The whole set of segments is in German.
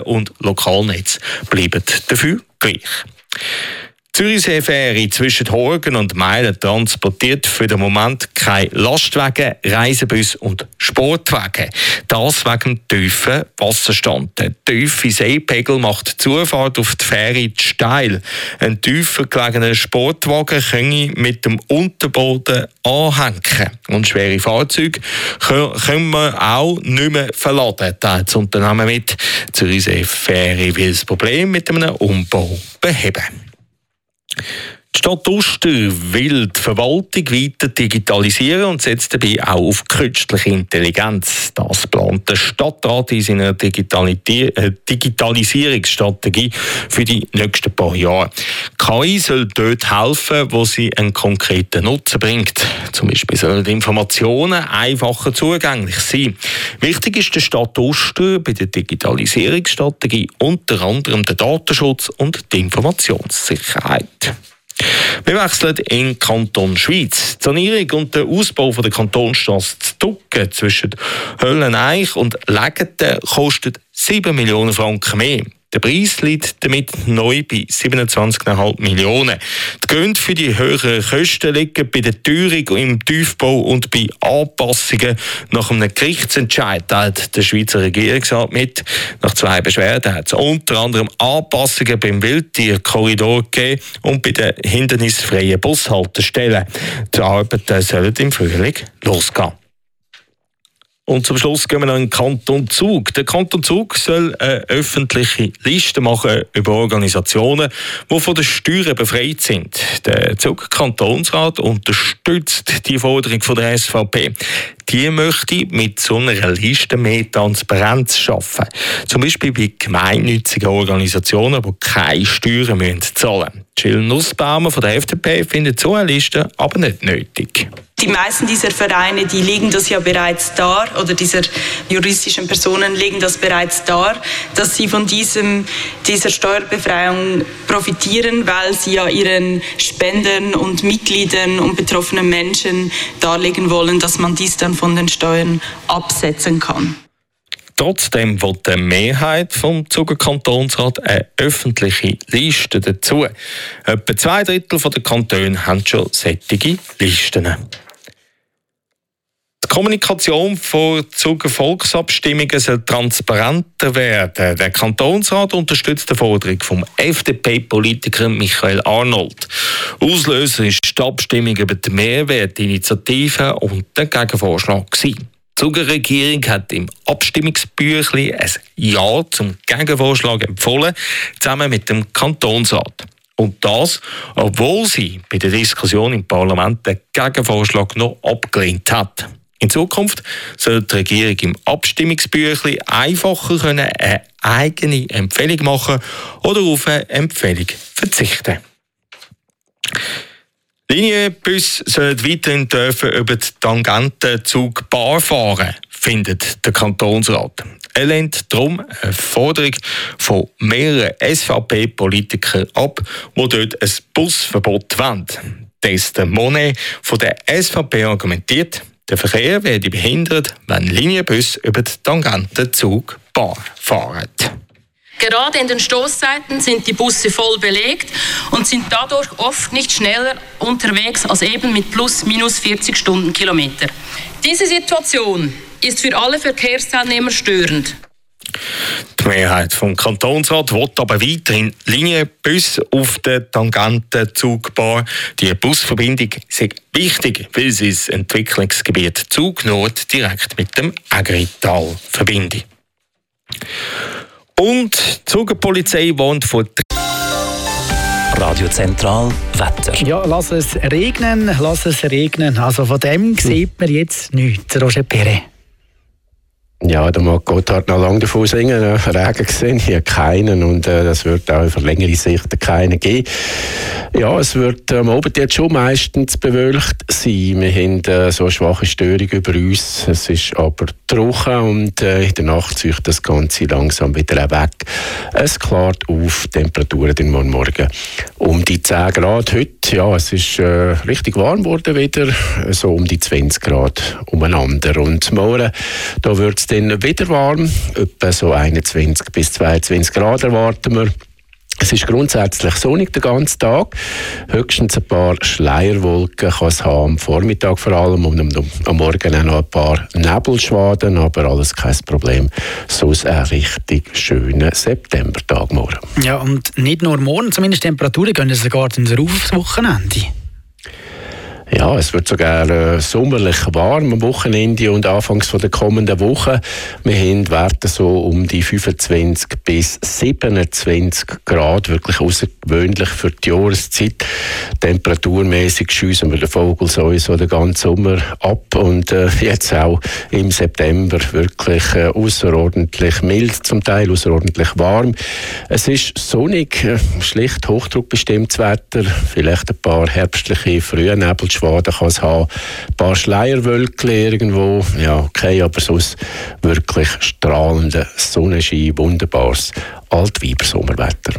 und Lokalnetz bleiben dafür gleich. Die Zürichsee-Fähre zwischen Horgen und Meilen transportiert für den Moment keine Lastwagen, Reisebus und Sportwagen. Das wegen dem tiefen Wasserstand. Der tiefe Seepegel macht die Zufahrt auf die Fähre zu steil. Ein tiefer gelegener Sportwagen könne mit dem Unterboden anhängen. Und schwere Fahrzeuge können wir auch nicht mehr verladen, teilt das Unternehmen mit. Die Zürichsee-Fähre will das Problem mit einem Umbau beheben. Die Stadt Uster will die Verwaltung weiter digitalisieren und setzt dabei auch auf künstliche Intelligenz. Das plant der Stadtrat in seiner Digitalisierungsstrategie für die nächsten paar Jahre. KI soll dort helfen, wo sie einen konkreten Nutzen bringt. Zum Beispiel sollen die Informationen einfacher zugänglich sein. Wichtig ist der Stadt Uster bei der Digitalisierungsstrategie unter anderem der Datenschutz und die Informationssicherheit. Wir wechseln in den Kanton Schwyz. Die Sanierung und der Ausbau der Kantonsstrasse Tucken zwischen Hölleneich und Legeten kostet 7 Millionen Franken mehr. Der Preis liegt damit neu bei 27,5 Millionen. Die Gründe für die höheren Kosten liegen bei der Teuerung im Tiefbau und bei Anpassungen nach einem Gerichtsentscheid, teilt der Schweizer Regierungsrat mit. Nach 2 Beschwerden hat es unter anderem Anpassungen beim Wildtierkorridor gegeben und bei den hindernisfreien Bushaltestellen. Die Arbeiten sollen im Frühling losgehen. Und zum Schluss gehen wir noch in den Kanton Zug. Der Kanton Zug soll eine öffentliche Liste machen über Organisationen, die von den Steuern befreit sind. Der Zug-Kantonsrat unterstützt die Forderung von der SVP. Die möchte mit so einer Liste mehr Transparenz schaffen. Zum Beispiel bei gemeinnützigen Organisationen, die keine Steuern zahlen müssen. Jill Nussbaumer von der FDP findet so eine Liste aber nicht nötig. Die meisten dieser Vereine, die legen das ja bereits dar, oder dieser juristischen Personen legen das bereits dar, dass sie von dieser Steuerbefreiung profitieren, weil sie ja ihren Spendern und Mitgliedern und betroffenen Menschen darlegen wollen, dass man dies dann von den Steuern absetzen kann. Trotzdem will die Mehrheit vom Zuger Kantonsrat eine öffentliche Liste dazu. Etwa 2/3 der Kantone haben schon solche Listen. Die Kommunikation vor Zuger Volksabstimmungen soll transparenter werden. Der Kantonsrat unterstützt die Forderung vom FDP-Politiker Michael Arnold. Auslöser ist die Abstimmung über die Mehrwertinitiative und der Gegenvorschlag gewesen. Die Zuger Regierung hat im Abstimmungsbüchlein ein Ja zum Gegenvorschlag empfohlen, zusammen mit dem Kantonsrat. Und das, obwohl sie bei der Diskussion im Parlament den Gegenvorschlag noch abgelehnt hat. In Zukunft soll die Regierung im Abstimmungsbüchlein einfacher eine eigene Empfehlung machen oder auf eine Empfehlung verzichten. Linienbusse sollen weiterhin über die Tangentenzug Bar fahren, findet der Kantonsrat. Er lehnt darum eine Forderung von mehreren SVP-Politikern ab, die dort ein Busverbot wollen. Desde Monet von der SVP argumentiert, der Verkehr werde behindert, wenn Linienbusse über die Tangentenzug Bar fahren. Gerade in den Stoßzeiten sind die Busse voll belegt und sind dadurch oft nicht schneller unterwegs als eben mit plus/minus 40 Stundenkilometer. Diese Situation ist für alle Verkehrsteilnehmer störend. Die Mehrheit vom Kantonsrat will aber weiterhin Linienbusse auf der Tangentenzugbar. Die Busverbindung sei wichtig, weil sie das Entwicklungsgebiet Zug-Nord direkt mit dem Ägrital verbindet. Und die Zugerpolizei warnt vor Radio Zentral Wetter. Ja, lass es regnen. Also von dem sieht man jetzt nichts, Roger Perret. Ja, der mag Gotthard noch lange davon singen. Regen gesehen, hier keinen. Und das wird auch für längere Sicht keinen geben. Ja, es wird am Abend jetzt schon meistens bewölkt sein. Wir haben so eine schwache Störung über uns. Es ist aber trocken und in der Nacht zieht das Ganze langsam wieder weg. Es klart auf, Temperaturen den Morgen um die 10 Grad. Heute, ja, es ist richtig warm geworden wieder, so um die 20 Grad umeinander. Und morgen, da wird es wird dann wieder warm, etwa so 21 bis 22 Grad erwarten wir. Es ist grundsätzlich sonnig den ganzen Tag. Höchstens ein paar Schleierwolken kann es haben, am Vormittag vor allem und am Morgen auch noch ein paar Nebelschwaden, aber alles kein Problem. Sonst ein richtig schöner Septembertag morgen. Ja, und nicht nur morgen, zumindest Temperaturen gehen sogar aufs Wochenende. Ja, es wird sogar sommerlich warm am Wochenende und anfangs von der kommenden Woche. Wir haben Werte so um die 25 bis 27 Grad, wirklich außergewöhnlich für die Jahreszeit. Temperaturmäßig schiessen wir den Vogel sowieso den ganzen Sommer ab und jetzt auch im September wirklich außerordentlich mild, zum Teil außerordentlich warm. Es ist sonnig, schlicht hochdruckbestimmtes Wetter, vielleicht ein paar herbstliche frühe Nebelschwaden kann es haben, ein paar Schleierwölkchen irgendwo, ja okay, aber sonst wirklich strahlender Sonnenschein, wunderbares Altweiber-Sommerwetter.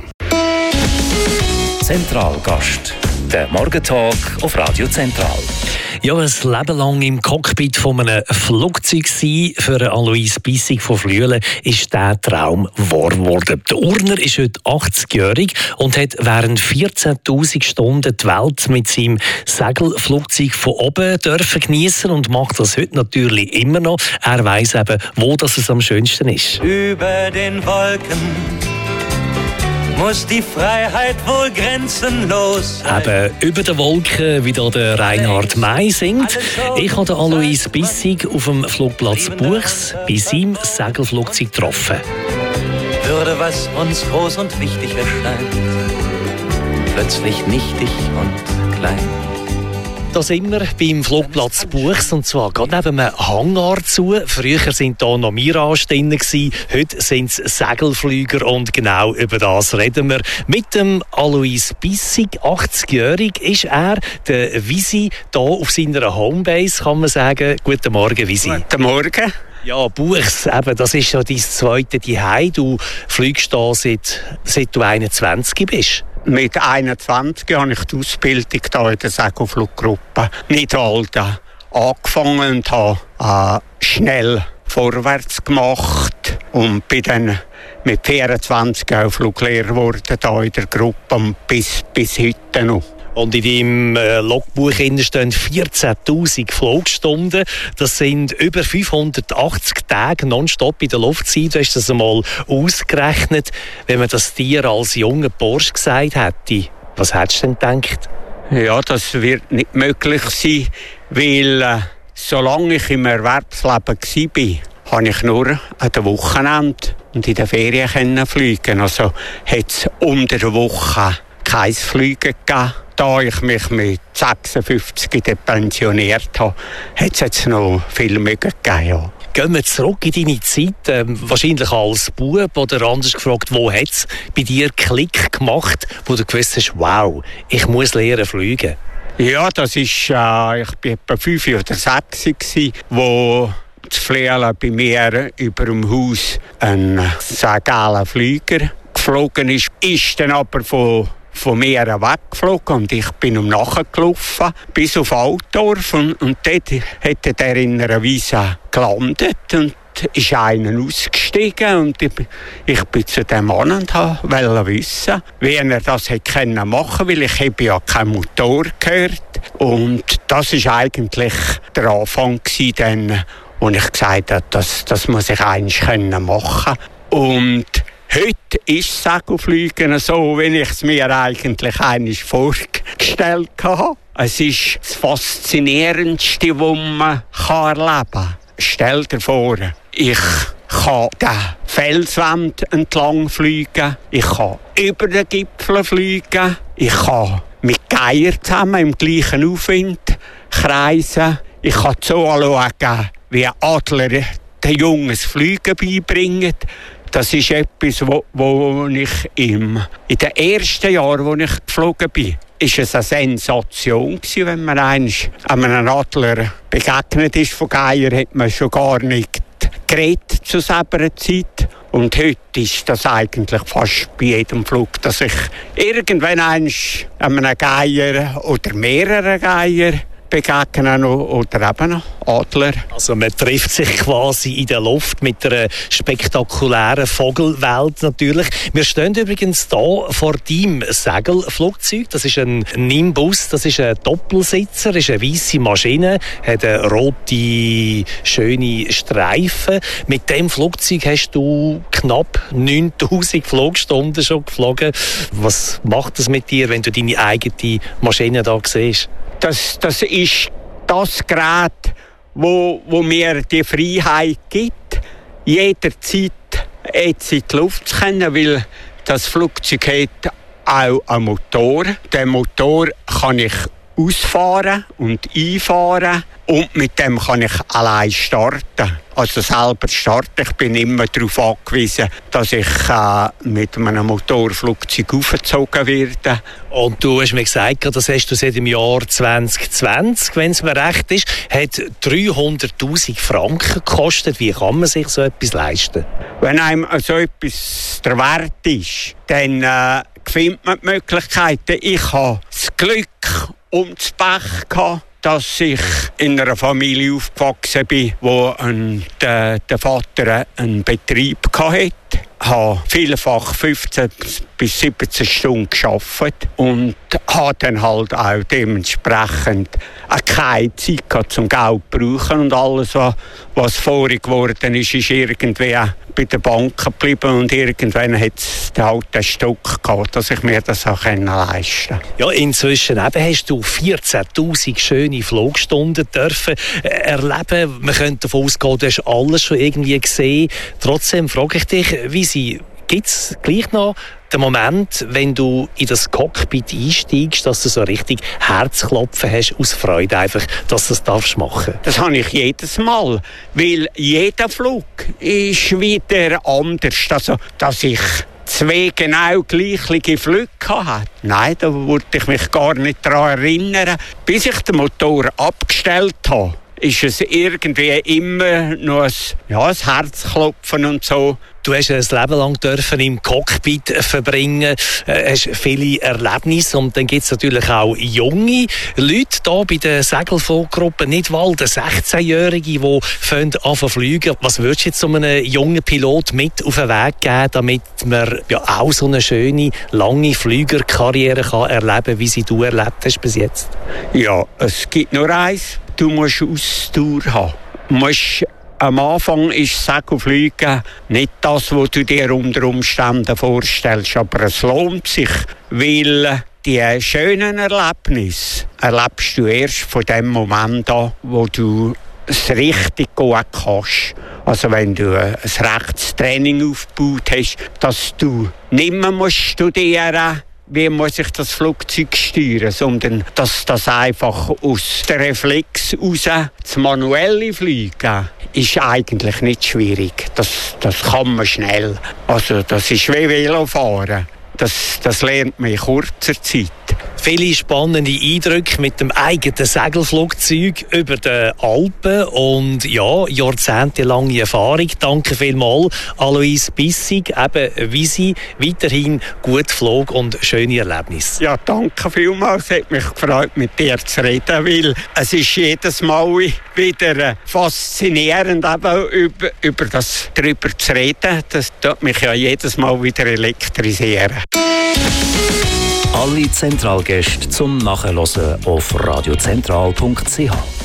Zentralgast, der Morgentalk auf Radio Zentral. Ja, ein Leben lang im Cockpit von einem Flugzeug sein für Alois Bissig von Flüelen ist dieser Traum wahr geworden. Der Urner ist heute 80-jährig und hat während 14'000 Stunden die Welt mit seinem Segelflugzeug von oben dürfen geniessen und macht das heute natürlich immer noch. Er weiss eben, wo das es am schönsten ist. Über den Wolken muss die Freiheit wohl grenzenlos sein. Eben über den Wolken, wie da der Reinhard May singt. Ich habe Alois Bissig auf dem Flugplatz Buchs bei seinem Segelflugzeug getroffen. Würde, was uns groß und wichtig erscheint, plötzlich nichtig und klein. Da sind wir beim Flugplatz Buchs, und zwar gerade neben einem Hangar zu. Früher waren da noch Mirage drin, heute sind es Segelflüger und genau über das reden wir. Mit dem Alois Bissig, 80-jährig ist er, der Visi, hier auf seiner Homebase, kann man sagen. Guten Morgen, Visi. Guten Morgen. Ja, Buchs, eben, das ist ja dein zweite Zuhause. Du fliegst hier seit du 21 bist. Mit 21 habe ich die Ausbildung hier in der Segelfluggruppe Nidwalden angefangen und habe schnell vorwärts gemacht und bin dann mit 24 auch Fluglehrer geworden hier in der Gruppe und bis heute noch. Und in deinem Logbuch stehen 14'000 Flugstunden. Das sind über 580 Tage nonstop in der Luftzeit. Du hast das einmal ausgerechnet. Wenn man das dir als junger Bursch gesagt hätte, was hättest du denn gedacht? Ja, das wird nicht möglich sein, weil solange ich im Erwerbsleben war, habe ich nur an den Wochenenden und in den Ferien fliegen. Also hat es unter der Woche kein Fliegen gegeben. Da ich mich mit 56 pensioniert habe, hat es jetzt noch viel mehr gegeben. Ja. Gehen wir zurück in deine Zeit, wahrscheinlich als Bub, oder anders gefragt, wo hat es bei dir Klick gemacht, wo du gewusst hast, wow, ich muss lernen fliegen? Ja, das ist, ich war etwa 5 oder 6, wo zu Flüelen bei mir über dem Haus ein Segelflüger geflogen ist. Ist dann aber von mir weggeflogen und ich bin nachgelaufen bis auf Altdorf und dort hat er in einer Wiese gelandet und ist einer ausgestiegen und ich bin zu dem Mann und wollte wissen, wie er das hätte machen können, weil ich habe ja keinen Motor gehört. Und das war eigentlich der Anfang gewesen, wo ich gesagt habe, das muss ich eigentlich machen können. Und heute ist Segelfliegen so, wie ich es mir eigentlich einmal vorgestellt habe. Es ist das Faszinierendste, was man erleben kann. Stell dir vor, ich kann den Felswand entlang fliegen, ich kann über den Gipfel fliegen, ich kann mit Geier zusammen im gleichen Aufwind kreisen, ich kann zuschauen, wie Adler den Jungen das Fliegen beibringen. Das ist etwas, wo ich in den ersten Jahren, wo ich geflogen bin, ist es eine Sensation gewesen, wenn man einem Adler begegnet ist von Geier, hat man schon gar nicht geredet zu selber Zeit. Und heute ist das eigentlich fast bei jedem Flug, dass ich irgendwann einem Geier oder mehreren Geier begegnen oder eben noch Adler. Also man trifft sich quasi in der Luft mit einer spektakulären Vogelwelt natürlich. Wir stehen übrigens hier vor deinem Segelflugzeug. Das ist ein Nimbus, das ist ein Doppelsitzer, ist eine weisse Maschine, hat eine rote, schöne Streifen. Mit dem Flugzeug hast du knapp 9000 Flugstunden schon geflogen. Was macht das mit dir, wenn du deine eigene Maschine da siehst? Das ist das Gerät, wo mir die Freiheit gibt, jederzeit jetzt in die Luft zu können, weil das Flugzeug hat auch einen Motor. Den Motor kann ich ausfahren und einfahren und mit dem kann ich allein starten. Also selber starten. Ich bin immer darauf angewiesen, dass ich mit einem Motorflugzeug aufgezogen werde. Und du hast mir gesagt, das hast du seit dem Jahr 2020, wenn es mir recht ist, hat 300'000 Franken gekostet. Wie kann man sich so etwas leisten? Wenn einem so etwas der Wert ist, dann findet man die Möglichkeiten. Ich habe das Glück und das Pech gehabt, dass ich in einer Familie aufgewachsen bin, wo der Vater einen Betrieb hatte. Ich habe vielfach 15 bis 17 Stunden gearbeitet und habe dann halt auch dementsprechend keine Zeit gehabt, zum Geld zu brauchen. Und alles, was vorig geworden ist irgendwie bei der Bank geblieben. Und irgendwann hat es halt ein Stück gehabt, dass ich mir das auch leisten konnte. Ja, inzwischen eben hast du 14'000 schöne Flugstunden dürfen erleben. Man könnte davon ausgehen, du hast alles schon irgendwie gesehen. Trotzdem frage ich dich, gibt es gleich noch den Moment, wenn du in das Cockpit einsteigst, dass du so richtig Herzklopfen hast aus Freude einfach, dass du das darfst machen? Das habe ich jedes Mal, weil jeder Flug ist wieder anders. Also, dass ich 2 genau gleiche Flüge hatte. Nein, da würde ich mich gar nicht daran erinnern. Bis ich den Motor abgestellt habe, ist es irgendwie immer noch ein Herzklopfen und so. Du hast ein Leben lang dürfen im Cockpit verbringen, hast viele Erlebnisse und dann gibt es natürlich auch junge Leute hier bei der Segelfluggruppe Nidwalden, 16-Jährige, die anfangen zu fliegen. Was würdest du jetzt so einem jungen Pilot mit auf den Weg geben, damit man ja auch so eine schöne, lange Flügerkarriere kann erleben, wie sie du erlebt hast bis jetzt? Ja, es gibt nur eins. Du musst Ausdauer haben. Am Anfang ist Segelfliegen nicht das, was du dir unter Umständen vorstellst, aber es lohnt sich, weil die schönen Erlebnisse erlebst du erst von dem Moment an, wo du es richtig gut kannst. Also wenn du ein rechtes Training aufgebaut hast, dass du nicht mehr studieren musst, wie muss ich das Flugzeug steuern, sondern dass das einfach aus der Reflex raus das manuelle Fliegen ist eigentlich nicht schwierig. Das kann man schnell. Also das ist wie Velofahren. Das lernt man in kurzer Zeit. Viele spannende Eindrücke mit dem eigenen Segelflugzeug über den Alpen und ja, jahrzehntelange Erfahrung. Danke vielmals, Alois Bissig, eben wie sie weiterhin gut flog und schöne Erlebnisse. Ja, danke vielmals. Es hat mich gefreut, mit dir zu reden, weil es ist jedes Mal wieder faszinierend, eben über das darüber zu reden. Das tut mich ja jedes Mal wieder elektrisieren. Alle Zentralgäste zum Nachhören auf radiozentral.ch.